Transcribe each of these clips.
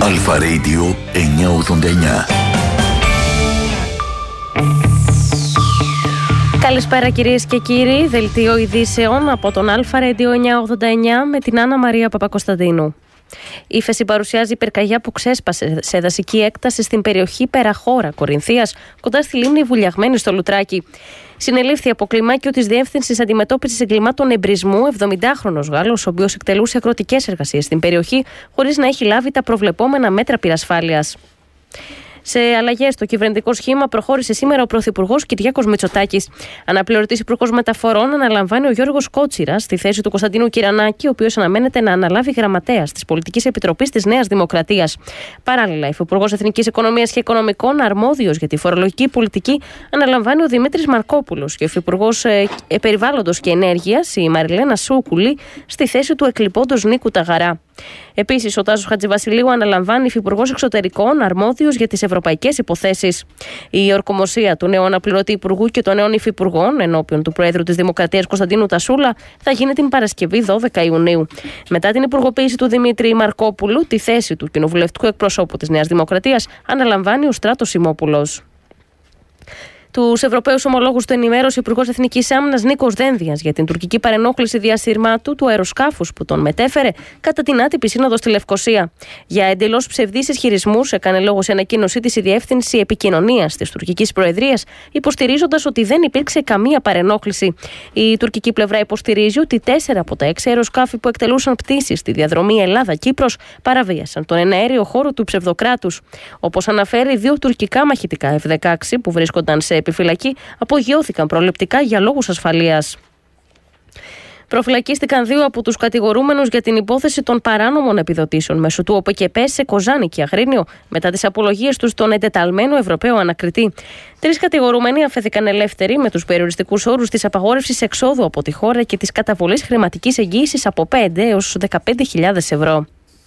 Αλφα Radio 989. Καλησπέρα κυρίες και κύριοι, δελτίο ειδήσεων από τον Αλφα Radio 989 με την Άννα Μαρία Παπακοσταντίνου. Η ύφεση παρουσιάζει πυρκαγιά που ξέσπασε σε δασική έκταση στην περιοχή Περαχώρα Κορινθίας, κοντά στη λίμνη Βουλιαγμένη στο Λουτράκι. Συνελήφθη από κλιμάκιο της Διεύθυνσης Αντιμετώπισης Εγκλημάτων Εμπρισμού 70χρονος Γάλλος, ο οποίος εκτελούσε αγροτικές εργασίες στην περιοχή, χωρίς να έχει λάβει τα προβλεπόμενα μέτρα πυρασφάλειας. Σε αλλαγές, το κυβερνητικό σχήμα προχώρησε σήμερα ο Πρωθυπουργός Κυριάκος Μητσοτάκης. Αναπληρωτής Υπουργός Μεταφορών αναλαμβάνει ο Γιώργος Κότσιρας στη θέση του Κωνσταντίνου Κυρανάκη, ο οποίος αναμένεται να αναλάβει γραμματέας της Πολιτικής Επιτροπής της Νέας Δημοκρατίας. Παράλληλα, Υφυπουργός Εθνικής Οικονομίας και Οικονομικών, αρμόδιος για τη φορολογική πολιτική, αναλαμβάνει ο Δημήτρης Μαρκόπουλος και ο Υφυπουργός Περιβάλλοντος και Ενέργειας, η Μαριλένα Σούκουλη, στη θέση του εκλειπώντος Νίκου Ταγαρά. Επίσης, ο Τάσος Χατζηβασιλείου αναλαμβάνει Υφυπουργός Εξωτερικών, αρμόδιος για τις ευρωπαϊκές υποθέσεις. Η ορκομοσία του νέου αναπληρωτή Υπουργού και των νέων Υφυπουργών ενώπιον του Προέδρου της Δημοκρατίας Κωνσταντίνου Τασούλα θα γίνει την Παρασκευή 12 Ιουνίου. Μετά την υπουργοποίηση του Δημήτρη Μαρκόπουλου, τη θέση του κοινοβουλευτικού εκπροσώπου της Νέας Δημοκρατίας αναλαμβάνει ο Στράτος Σιμόπουλος. Τους Ευρωπαίους ομολόγους του ενημέρωσε ο Υπουργός Εθνικής Άμυνας Νίκος Δένδιας για την τουρκική παρενόχληση διασύρματου του αεροσκάφους που τον μετέφερε κατά την άτυπη σύνοδο στη Λευκοσία. Για εντελώς ψευδείς ισχυρισμούς έκανε λόγο σε ανακοίνωσή της η Διεύθυνση Επικοινωνίας της τουρκικής Προεδρίας, υποστηρίζοντας ότι δεν υπήρξε καμία παρενόχληση. Η τουρκική πλευρά υποστηρίζει ότι 4 από τα 6 αεροσκάφη που εκτελούσαν πτήσεις στη διαδρομή Ελλάδα-Κύπρος παραβίασαν τον εναέριο χώρο του ψευδοκράτους. Όπως αναφέρει, 2 τουρκικά μαχητικά F-16 που βρίσκονταν σε επιφυλακή απογειώθηκαν προληπτικά για λόγους ασφαλείας. Προφυλακίστηκαν 2 από τους κατηγορούμενους για την υπόθεση των παράνομων επιδοτήσεων μέσω του ΟΠΕΚΕΠΕ σε Κοζάνη και Αγρίνιο μετά τις απολογίες τους στον εντεταλμένο Ευρωπαίο ανακριτή. 3 κατηγορούμενοι αφέθηκαν ελεύθεροι με τους περιοριστικούς όρους της απαγόρευσης εξόδου από τη χώρα και της καταβολής χρηματικής εγγύησης από 5 έως 15.000 ευρώ.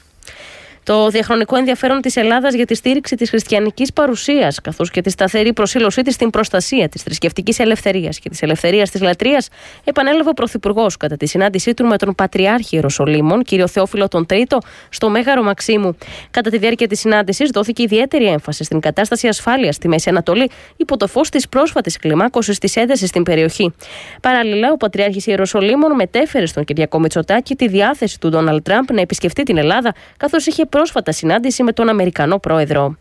Το διαχρονικό ενδιαφέρον της Ελλάδας για τη στήριξη της χριστιανικής παρουσίας, καθώς και τη σταθερή προσήλωσή της στην προστασία της θρησκευτικής ελευθερίας και της ελευθερίας της λατρείας, επανέλαβε ο Πρωθυπουργός κατά τη συνάντησή του με τον Πατριάρχη Ιεροσολύμων, κύριο Θεόφιλο τον Τρίτο, στο Μέγαρο Μαξίμου. Κατά τη διάρκεια της συνάντησης δόθηκε ιδιαίτερη έμφαση στην κατάσταση ασφάλειας στη Μέση Ανατολή, υπό το φως της πρόσφατης κλιμάκωσης της έντασης στην περιοχή. Παράλληλα, ο Πατριάρχης Ιεροσολύμων μετέφερε στον Κυριάκο Μητσοτάκη τη διάθεση του Ντόναλντ Τραμπ να επισκεφτεί την Ελλάδα, καθώς είχε πρόσφατα συνάντηση με τον Αμερικανό πρόεδρο.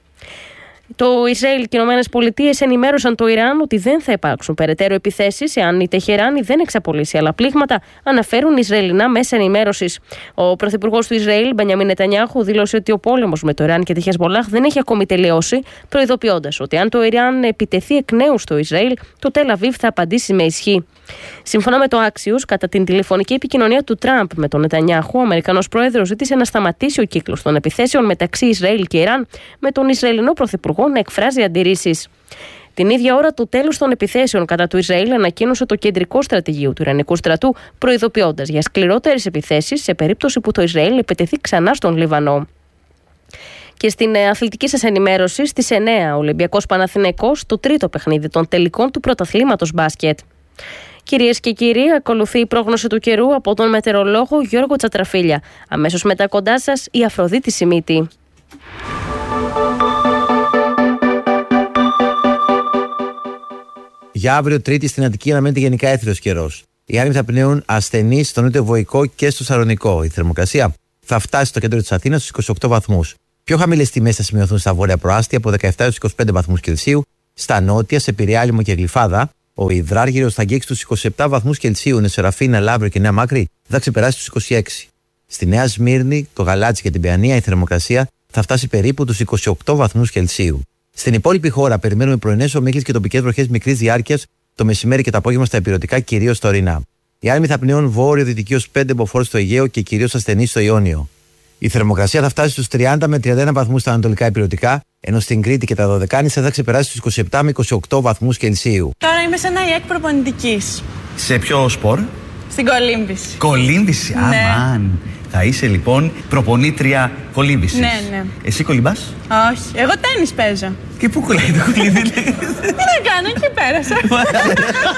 Το Ισραήλ και οι ΗΠΑ ενημέρωσαν το Ιράν ότι δεν θα υπάρξουν περαιτέρω επιθέσεις εάν η Τεχεράνη δεν εξαπολύσει άλλα πλήγματα, αναφέρουν Ισραηλινά μέσα ενημέρωσης. Ο πρωθυπουργός του Ισραήλ, Μπενιαμίν Νετανιάχου, δήλωσε ότι ο πόλεμος με το Ιράν και τη Χεσμολάχ δεν έχει ακόμη τελειώσει, προειδοποιώντας ότι αν το Ιράν επιτεθεί εκ νέου στο Ισραήλ, το Τελ Αβίβ θα απαντήσει με ισχύ. Σύμφωνα με το Axios, κατά την τηλεφωνική επικοινωνία του Τραμπ με τον Νετανιάχου, ο Αμερικανός πρόεδρος ζήτησε να σταματήσει ο κύκλος των επιθέσεων μεταξύ Ισραήλ και Ιράν, με τον Ισραηλινό πρωθυπουργό να εκφράζει αντιρρήσεις. Την ίδια ώρα, το τέλος των επιθέσεων κατά του Ισραήλ ανακοίνωσε το κεντρικό στρατηγείο του Ιρανικού στρατού, προειδοποιώντας για σκληρότερες επιθέσεις σε περίπτωση που το Ισραήλ επιτεθεί ξανά στον Λίβανο. Και στην αθλητική σας ενημέρωση, στις 9, ο Ολυμπιακός Παναθηναϊκός, το τρίτο παιχνίδι των τελικών του πρωταθλήματος μπάσκετ. Κυρίες και κύριοι, ακολουθεί η πρόγνωση του καιρού από τον μετεωρολόγο Γιώργο Τσατραφίλια. Αμέσως μετά κοντά σας η Αφροδίτη Σιμίτη. Για αύριο Τρίτη στην Αττική αναμένεται γενικά έθριος καιρός. Οι άνεμοι θα πνέουν ασθενείς στο νότιο Βοϊκό και στο Σαρονικό. Η θερμοκρασία θα φτάσει στο κέντρο της Αθήνας στους 28 βαθμούς. Πιο χαμηλές τιμές θα σημειωθούν στα βόρεια προάστια από 17 έως 25 βαθμούς Κελσίου, στα νότια, σε Πειραιά, Λίμνο και Γλυφάδα. Ο Ιδράργυρος θα αγγίξει τους 27 βαθμούς Κελσίου, ενώ Σεραφίνα, Λαύριο και Νέα Μάκρη θα ξεπεράσει τους 26. Στη Νέα Σμύρνη, το Γαλάτσι και την Παιανία η θερμοκρασία θα φτάσει περίπου τους 28 βαθμούς Κελσίου. Στην υπόλοιπη χώρα περιμένουμε πρωινές ομίχλες και τοπικές βροχές μικρής διάρκειας το μεσημέρι και το απόγευμα στα ηπειρωτικά, κυρίως στα ορεινά. Οι άνεμοι θα πνέουν βόρειο-δυτική ως 5 μποφόρ στο Αιγαίο και κυρίως ασθενείς στο Ιόνιο. Η θερμοκρασία θα φτάσει στους 30 με 31 βαθμούς στα ανατολικά ηπειρωτικά, ενώ στην Κρήτη και τα Δωδεκάνησα θα ξεπεράσει στους 27 με 28 βαθμούς Κελσίου. Τώρα είμαι σε ένα ΙΕΚ προπονητικής. Σε ποιο σπορ? Στην κολύμβηση. Κολύμβηση, Ναι. αμάν. Θα είσαι λοιπόν προπονήτρια κολύμβησης. Ναι. Εσύ κολυμπάς? Όχι, εγώ τένις παίζω. Και πού κολλάει το κολύμβη? Τι να κάνω, εκεί πέρασα.